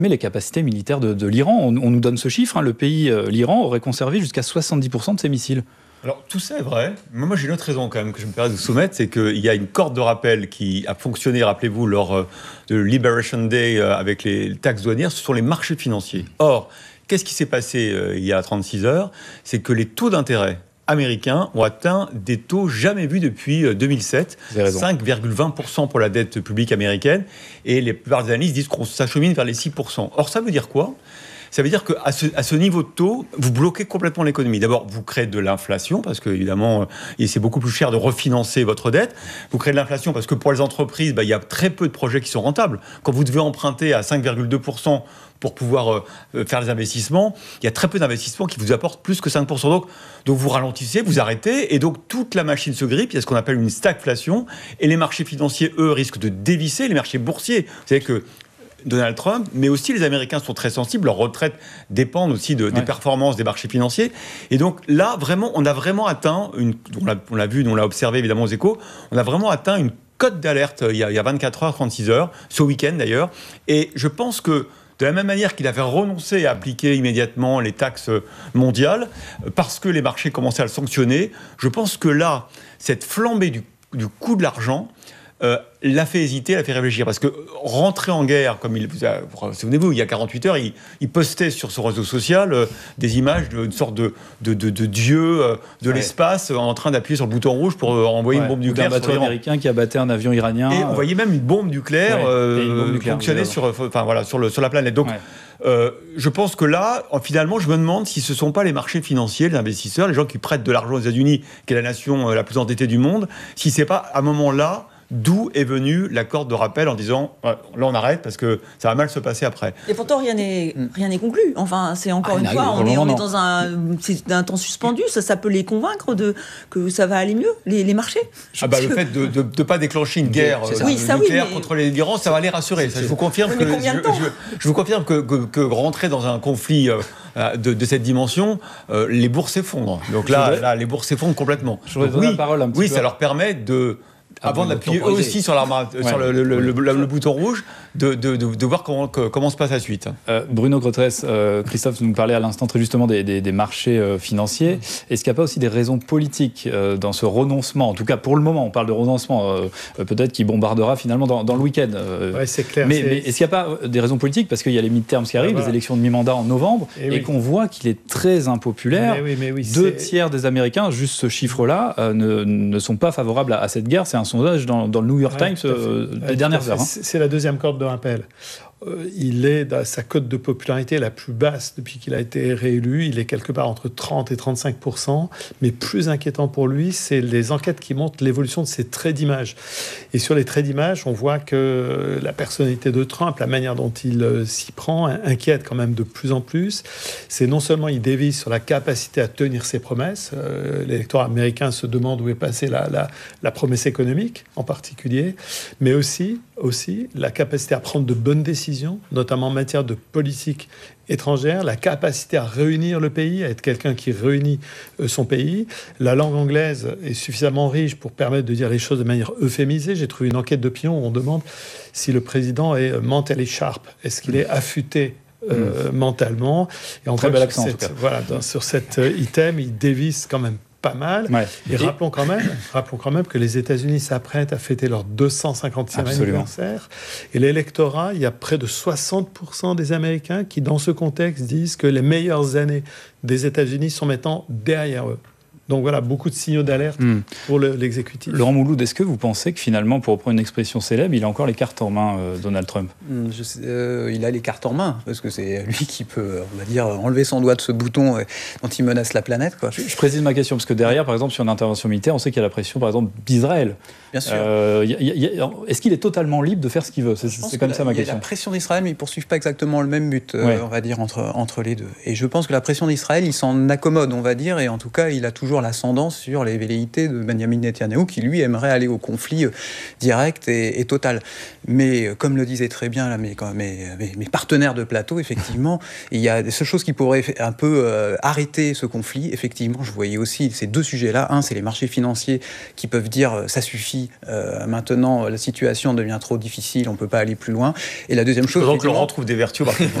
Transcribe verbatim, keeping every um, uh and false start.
Mais les capacités militaires de, de l'Iran, on, on nous donne ce chiffre, hein, le pays, euh, l'Iran, aurait conservé jusqu'à soixante-dix pour cent de ses missiles. Alors, tout ça est vrai. Mais moi, j'ai une autre raison quand même que je me permets de vous soumettre, c'est qu'il y a une corde de rappel qui a fonctionné, rappelez-vous, lors euh, de Liberation Day euh, avec les taxes douanières, ce sont les marchés financiers. Or, qu'est-ce qui s'est passé euh, il y a trente-six heures ? C'est que les taux d'intérêt américains ont atteint des taux jamais vus depuis deux mille sept, cinq virgule vingt pour cent pour la dette publique américaine, et les plupart des analystes disent qu'on s'achemine vers les six pour cent. Or, ça veut dire quoi ? Ça veut dire qu'à ce, à ce niveau de taux, vous bloquez complètement l'économie. D'abord, vous créez de l'inflation, parce qu'évidemment, c'est beaucoup plus cher de refinancer votre dette. Vous créez de l'inflation parce que pour les entreprises, bah, il y a très peu de projets qui sont rentables. Quand vous devez emprunter à cinq virgule deux pour cent pour pouvoir euh, faire des investissements, il y a très peu d'investissements qui vous apportent plus que cinq pour cent. Donc, donc vous ralentissez, vous arrêtez, et donc toute la machine se grippe. Il y a ce qu'on appelle une stagflation, et les marchés financiers, eux, risquent de dévisser, les marchés boursiers. Vous savez que Donald Trump, mais aussi les Américains sont très sensibles, leurs retraites dépendent aussi de, ouais. des performances des marchés financiers. Et donc là, vraiment, on a vraiment atteint, une, on, l'a, on l'a vu, on l'a observé évidemment aux Échos, on a vraiment atteint une cote d'alerte il y a, il y a vingt-quatre heures, trente-six heures, ce week-end d'ailleurs. Et je pense que de la même manière qu'il avait renoncé à appliquer immédiatement les taxes mondiales, parce que les marchés commençaient à le sanctionner, je pense que là, cette flambée du, du coût de l'argent, Euh, l'a fait hésiter, l'a fait réfléchir. Parce que rentrer en guerre, comme il vous a, souvenez-vous, il y a quarante-huit heures, il, il postait sur son réseau social euh, des images d'une sorte de, de, de, de dieu euh, de ouais. l'espace euh, en train d'appuyer sur le bouton rouge pour euh, envoyer ouais. une bombe nucléaire. Un bateau américain qui abattait un avion iranien. Et on voyait même une bombe nucléaire, ouais. euh, une bombe nucléaire fonctionner sur, enfin, voilà, sur, le, sur la planète. Donc, ouais. euh, je pense que là, finalement, je me demande si ce ne sont pas les marchés financiers, les investisseurs, les gens qui prêtent de l'argent aux États-Unis, qui est la nation euh, la plus endettée du monde, si ce n'est pas à un moment là d'où est venue la corde de rappel en disant ouais, là on arrête parce que ça va mal se passer après. Et pourtant rien n'est rien n'est conclu. Enfin c'est encore ah, une fois on est on est dans un c'est un temps suspendu. Ça ça peut les convaincre de que ça va aller mieux les, les marchés. Ah bah, le fait de de, de pas déclencher une guerre euh, oui, ça, nucléaire oui, mais... contre l'Iran ça va les rassurer. Ça, je vous confirme que je, je, je vous confirme que, que, que rentrer dans un conflit euh, de, de cette dimension euh, les bourses s'effondrent. Donc là, voudrais... là les bourses s'effondrent complètement. Je voudrais donner la parole un petit oui peu. ça leur permet de avant d'appuyer eux aussi sur, ouais, sur le, le, le, le, le, le bouton rouge, de, de, de, de voir comment, comment se passe la suite. Euh, Bruno Crottress, euh, Christophe nous parlait à l'instant très justement des, des, des marchés euh, financiers. Est-ce qu'il n'y a pas aussi des raisons politiques euh, dans ce renoncement ? En tout cas, pour le moment, on parle de renoncement, euh, peut-être qui bombardera finalement dans, dans le week-end. Euh, oui, c'est clair. Mais, c'est... mais est-ce qu'il n'y a pas des raisons politiques ? Parce qu'il y a les midterms qui arrivent, ah, voilà. les élections de mi-mandat en novembre, et, et oui. qu'on voit qu'il est très impopulaire. Mais oui, mais oui, Deux c'est... tiers des Américains, juste ce chiffre-là, euh, ne, ne sont pas favorables à, à cette guerre. C'est un sondage dans, dans le New York Times ouais, euh, des dernières heures. Hein. C'est la deuxième corde de rappel. Euh, il est dans sa cote de popularité la plus basse depuis qu'il a été réélu. Il est quelque part entre trente et trente-cinq pour cent. Mais plus inquiétant pour lui, c'est les enquêtes qui montrent l'évolution de ses traits d'image. Et sur les traits d'image, on voit que la personnalité de Trump, la manière dont il euh, s'y prend, inquiète quand même de plus en plus. C'est non seulement il dévise sur la capacité à tenir ses promesses. Euh, l'électorat américain se demande où est passée la, la, la promesse économique en particulier, mais aussi, aussi la capacité à prendre de bonnes décisions, notamment en matière de politique étrangère, la capacité à réunir le pays, à être quelqu'un qui réunit son pays. La langue anglaise est suffisamment riche pour permettre de dire les choses de manière euphémisée. J'ai trouvé une enquête d'opinion où on demande si le président est mentally sharp. Est-ce qu'il est affûté euh, mmh. mentalement ? Et en Très bel accent, cette, en tout cas. Voilà, dans, sur cet item, il dévisse quand même pas mal. Ouais. Et, et rappelons quand même, rappelons quand même que les États-Unis s'apprêtent à fêter leur deux cent cinquantième anniversaire. Et l'électorat, il y a près de soixante pour cent des Américains qui, dans ce contexte, disent que les meilleures années des États-Unis sont maintenant derrière eux. Donc voilà, beaucoup de signaux d'alerte mmh. pour le, l'exécutif. Laurent Mouloud, est-ce que vous pensez que finalement, pour reprendre une expression célèbre, il a encore les cartes en main, euh, Donald Trump ? Je sais, euh, Il a les cartes en main, parce que c'est lui qui peut, on va dire, enlever son doigt de ce bouton euh, dont il menace la planète, quoi. Je, je précise ma question, parce que derrière, par exemple, sur une intervention militaire, on sait qu'il y a la pression, par exemple, d'Israël. Bien sûr. Euh, y a, y a, est-ce qu'il est totalement libre de faire ce qu'il veut ? C'est, c'est comme ça ma question. Il y a la pression d'Israël, mais ils ne poursuivent pas exactement le même but, euh, ouais. on va dire, entre, entre les deux. Et je pense que la pression d'Israël, il s'en accommode, on va dire, et en tout cas, il a toujours sur l'ascendance, sur les velléités de Benjamin Netanyahou, qui lui aimerait aller au conflit direct et, et total. Mais comme le disaient très bien là, mes, mes, mes partenaires de plateau, effectivement, il y a des choses qui pourraient un peu euh, arrêter ce conflit. Effectivement, je voyais aussi ces deux sujets-là. Un, c'est les marchés financiers qui peuvent dire ça suffit, euh, maintenant la situation devient trop difficile, on ne peut pas aller plus loin. Et la deuxième chose... Donc Laurent trouve des vertus.